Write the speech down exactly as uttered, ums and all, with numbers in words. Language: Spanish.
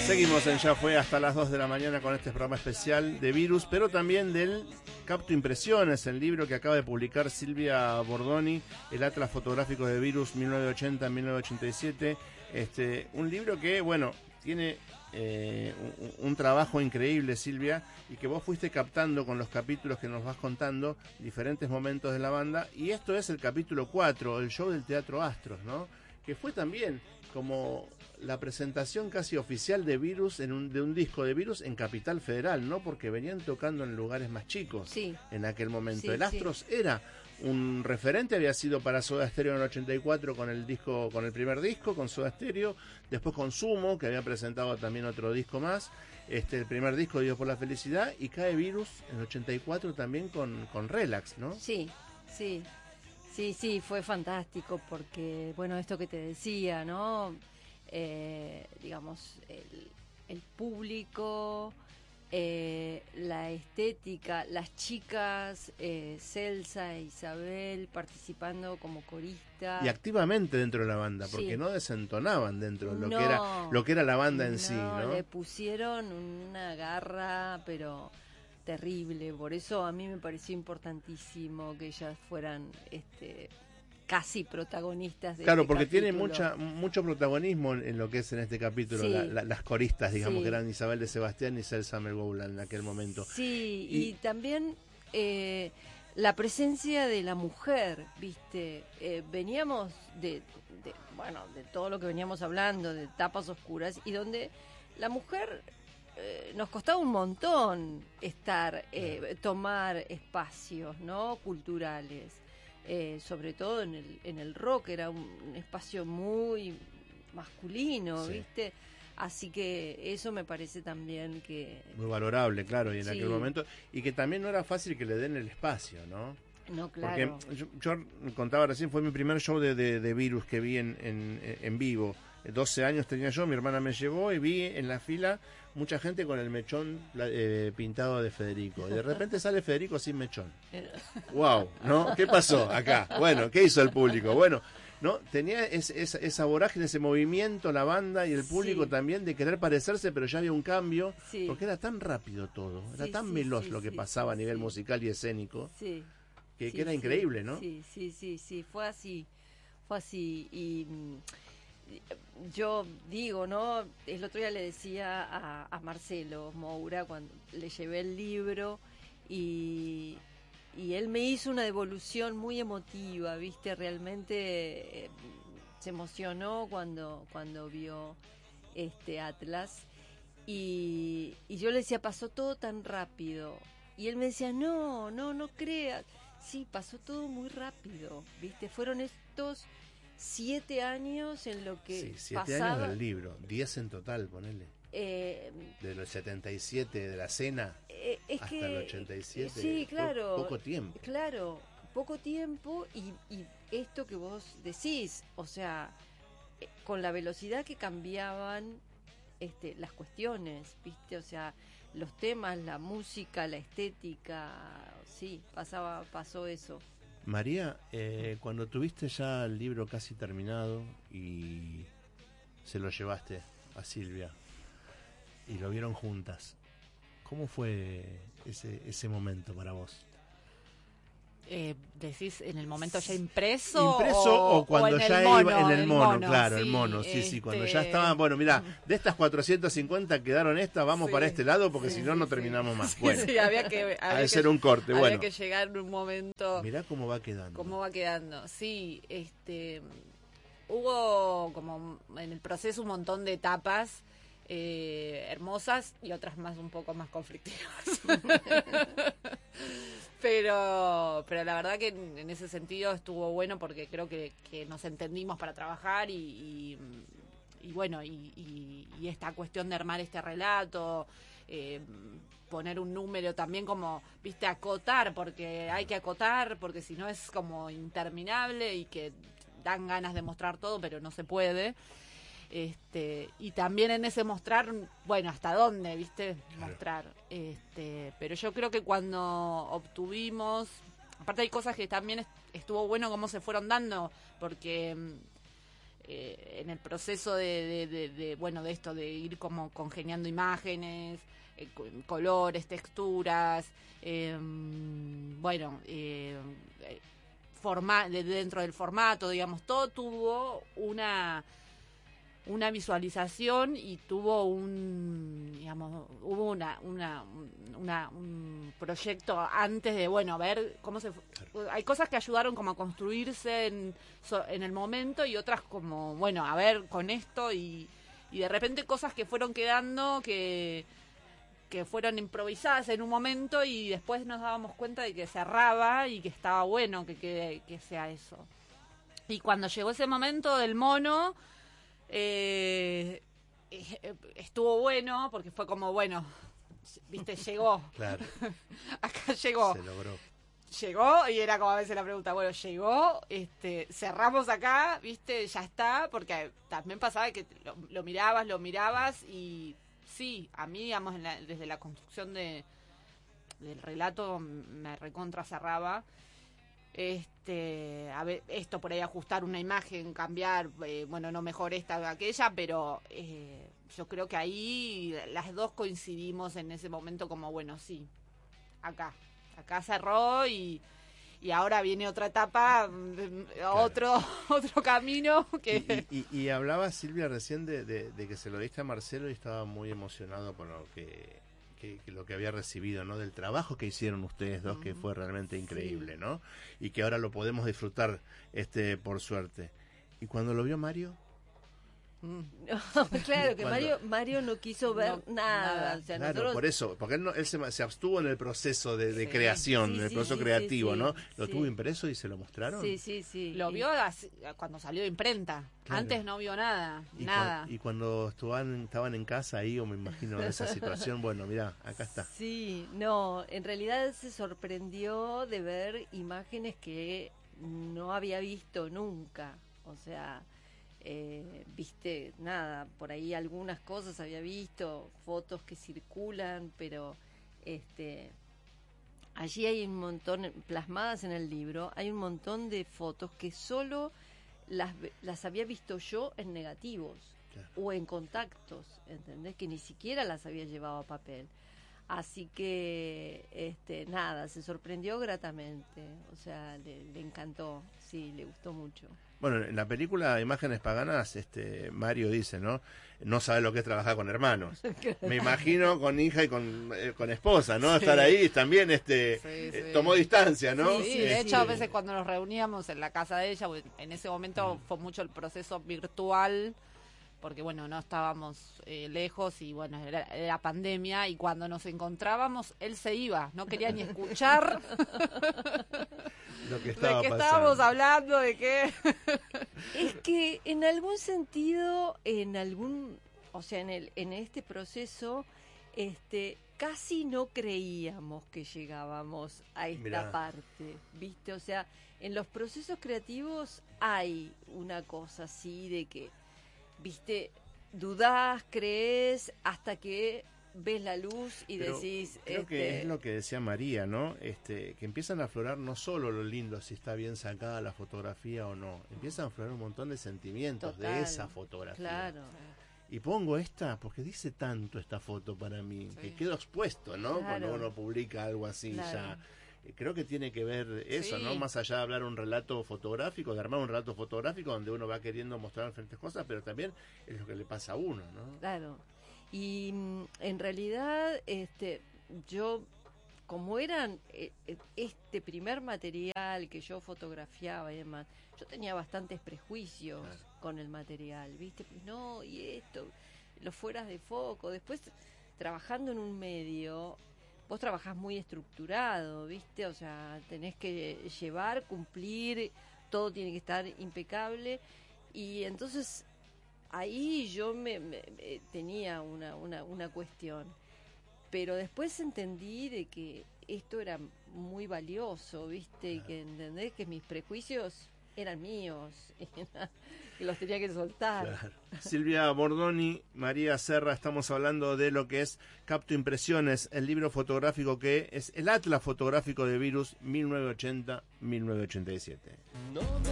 Seguimos en Ya Fue hasta las dos de la mañana con este programa especial de Virus, pero también del Capto Impresiones, el libro que acaba de publicar Silvia Bordoni, el Atlas Fotográfico de Virus mil novecientos ochenta a mil novecientos ochenta y siete. Este, un libro que, bueno, tiene eh, un, un trabajo increíble, Silvia, y que vos fuiste captando con los capítulos que nos vas contando, diferentes momentos de la banda, y esto es el capítulo cuatro, el show del Teatro Astros, ¿no? Que fue también como la presentación casi oficial de Virus, en un, de un disco de Virus en Capital Federal, ¿no? Porque venían tocando en lugares más chicos sí. en aquel momento. Sí, el Astros sí. era un referente, había sido para Soda Stereo en el ochenta y cuatro con el disco, con el primer disco, con Soda Stereo, después con Sumo, que había presentado también otro disco más, este el primer disco, Dios por la Felicidad, y cae Virus en el ochenta y cuatro también con, con Relax, ¿no? Sí, sí. Sí, sí, fue fantástico porque, bueno, esto que te decía, ¿no? Eh, digamos, el, el público, eh, la estética, las chicas, eh, Celsa e Isabel participando como coristas. Y activamente dentro de la banda, porque Sí. no desentonaban dentro de lo No, que era lo que era la banda en no, sí, ¿no? Le pusieron una garra, pero terrible. Por eso a mí me pareció importantísimo que ellas fueran este casi protagonistas de Claro, este porque capítulo. tiene mucha mucho protagonismo en, en lo que es en este capítulo, Sí. la, la, las coristas, digamos, Sí. que eran Isabel de Sebastián y Celsa Melgoula en aquel momento. Sí, y, Y- también eh, la presencia de la mujer, ¿viste? Eh, veníamos de, de, bueno, de todo lo que veníamos hablando, de tapas oscuras, y donde la mujer eh, nos costaba un montón estar, eh, tomar espacios, ¿no? Culturales. Eh, sobre todo en el, en el rock, era un, un espacio muy masculino, Sí. ¿viste? Así que eso me parece también que... Muy valorable, claro, y en Sí. aquel momento, y que también no era fácil que le den el espacio, ¿no? No, claro. Porque yo, yo contaba recién, fue mi primer show de, de, de Virus que vi en, en, en vivo. doce años tenía yo, mi hermana me llevó y vi en la fila mucha gente con el mechón eh, pintado de Federico. Y de repente sale Federico sin mechón. ¡Wow! ¿No? ¿Qué pasó acá? Bueno, ¿qué hizo el público? Bueno, ¿no? Tenía es, esa, esa vorágine, ese movimiento, la banda y el público Sí. también de querer parecerse, pero ya había un cambio, Sí. porque era tan rápido todo, era Sí, tan sí, veloz sí, lo que sí, pasaba sí, a nivel sí. musical y escénico, Sí. que, Sí, que era sí, increíble, ¿no? Sí, sí, sí, sí, fue así, fue así. Y mm, yo digo, ¿no? El otro día le decía a, a Marcelo Moura, cuando le llevé el libro, y, y él me hizo una devolución muy emotiva, ¿viste? Realmente eh, se emocionó cuando, cuando vio este Atlas. Y, y yo le decía, pasó todo tan rápido. Y él me decía, no, no, no creas. Sí, pasó todo muy rápido, ¿viste? Fueron estos siete años en lo que Sí, siete pasaba. años del libro, diez en total, ponele. Eh, De los setenta y siete, de la cena, eh, es hasta que, el ochenta y siete. sí, fue claro. poco tiempo. Claro, poco tiempo y, y esto que vos decís, o sea, eh, con la velocidad que cambiaban este, las cuestiones, ¿viste? O sea, los temas, la música, la estética, sí, pasaba, pasó eso. María, eh, cuando tuviste ya el libro casi terminado y se lo llevaste a Silvia y lo vieron juntas, ¿cómo fue ese, ese momento para vos? Eh, ¿Decís en el momento ya impreso? ¿Impreso o, o cuando o en ya el mono, iba en el, el mono, mono, claro, sí, el mono, sí, sí, cuando ya este- estaban, bueno, mira, de estas cuatrocientas cincuenta quedaron estas, vamos Sí, para este lado porque sí, si no, sí, no sí. terminamos más. Sí, Bueno, sí, había que, ha había de que- ser un corte, había bueno. que llegar en un momento. Mirá cómo va quedando. ¿Cómo va quedando? Sí, este, hubo como en el proceso un montón de etapas eh, hermosas y otras más un poco más conflictivas. pero, pero la verdad que en, en ese sentido estuvo bueno porque creo que, que nos entendimos para trabajar y, y, y bueno, y, y, y esta cuestión de armar este relato, eh, poner un número también como, viste, acotar, porque hay que acotar, porque si no es como interminable y que dan ganas de mostrar todo, pero no se puede. Este, y también en ese mostrar, bueno, hasta dónde, viste, Claro. mostrar. Este, pero yo creo que cuando obtuvimos, aparte hay cosas que también est- estuvo bueno cómo se fueron dando, porque eh, en el proceso de, de, de, de, bueno, de esto, de ir como congeniando imágenes, eh, colores, texturas, eh, bueno, eh, forma, de, dentro del formato, digamos, todo tuvo una una visualización y tuvo un, digamos, hubo una, una, una un proyecto antes de, bueno, ver cómo se, claro. Hay cosas que ayudaron como a construirse en, en el momento y otras como, bueno, a ver con esto y, y de repente cosas que fueron quedando que que fueron improvisadas en un momento y después nos dábamos cuenta de que cerraba y que estaba bueno que, que, que sea eso. Y cuando llegó ese momento del mono, eh, estuvo bueno, porque fue como, bueno, viste, llegó. Claro. Acá llegó. Se logró. Llegó, y era como a veces la pregunta, bueno, llegó, este, cerramos acá, viste, ya está, porque también pasaba que lo, lo mirabas, lo mirabas y... Sí, a mí, digamos, en la, desde la construcción de del relato me recontra cerraba. Este, a ver, esto por ahí ajustar una imagen, cambiar, eh, bueno, no mejor esta o aquella, pero eh, yo creo que ahí las dos coincidimos en ese momento como, bueno, sí, acá, acá cerró y... Y ahora viene otra etapa, claro. otro otro camino que... Y, y, y, y hablaba Silvia recién de, de, de que se lo diste a Marcelo y estaba muy emocionado por lo que, que, que lo que había recibido, ¿no? Del trabajo que hicieron ustedes dos, uh-huh. que fue realmente increíble, sí. ¿no? Y que ahora lo podemos disfrutar, este, por suerte. ¿Y cuando lo vio Mario? No, claro que Mario Mario no quiso ver no, nada, nada. O sea, claro, nosotros... por eso, porque él, no, él se, se abstuvo en el proceso de, de sí. creación, sí, en el sí, proceso sí, creativo, sí, ¿no? ¿Lo sí. tuvo impreso y se lo mostraron? Sí, sí, sí. Lo vio así, cuando salió de imprenta. Claro. Antes no vio nada, y nada. Cu- y cuando estaban, estaban en casa ahí, o me imagino esa situación, bueno, mira, acá está. Sí, no, en realidad se sorprendió de ver imágenes que no había visto nunca, o sea... Eh, viste, nada, por ahí algunas cosas había visto, fotos que circulan, pero este allí hay un montón, plasmadas en el libro, hay un montón de fotos que solo las, las había visto yo en negativos, claro. o en contactos, ¿entendés? Que ni siquiera las había llevado a papel. Así que, este, nada, se sorprendió gratamente, o sea, le, le encantó, sí, le gustó mucho. Bueno, en la película Imágenes Paganas, este, Mario dice, ¿no? No sabe lo que es trabajar con hermanos. Me imagino con hija y con, eh, con esposa, ¿no? Sí. Estar ahí también, este, sí, sí. Eh, tomó distancia, ¿no? Sí, sí, de hecho, a veces cuando nos reuníamos en la casa de ella, en ese momento fue mucho el proceso virtual, porque bueno, no estábamos eh, lejos y bueno, era, era pandemia, y cuando nos encontrábamos, él se iba, no quería ni escuchar lo que estaba de qué pasando. Estábamos hablando, de qué. Es que en algún sentido, en algún, o sea, en el, en este proceso, este, casi no creíamos que llegábamos a esta Mirá. parte, ¿viste? O sea, en los procesos creativos hay una cosa así de que, ¿viste? Dudás, crees, hasta que ves la luz y Pero decís... Creo este... que es lo que decía María, ¿no? Este, que empiezan a aflorar no solo lo lindo, si está bien sacada la fotografía o no, empiezan a aflorar un montón de sentimientos Total, de esa fotografía. Claro. Y pongo esta porque dice tanto esta foto para mí, sí. que quedo expuesto, ¿no? Claro. Cuando uno publica algo así claro. ya... Creo que tiene que ver eso, sí. ¿no? Más allá de hablar un relato fotográfico, de armar un relato fotográfico donde uno va queriendo mostrar diferentes cosas, pero también es lo que le pasa a uno, ¿no? Claro. Y en realidad, este, yo, como eran eh, este primer material que yo fotografiaba y demás, yo tenía bastantes prejuicios claro. con el material, ¿viste? Pues no, y esto, los fueras de foco. Después, trabajando en un medio... Vos trabajás muy estructurado, ¿viste? O sea, tenés que llevar, cumplir, todo tiene que estar impecable. Y entonces ahí yo me, me, me tenía una, una, una cuestión. Pero después entendí de que esto era muy valioso, ¿viste? Y que entendés que mis prejuicios eran míos, que los tenía que soltar. Claro. Silvia Bordoni, María Serra, estamos hablando de lo que es Capto Impresiones, el libro fotográfico que es el atlas fotográfico de Virus mil novecientos ochenta a mil novecientos ochenta y siete. No me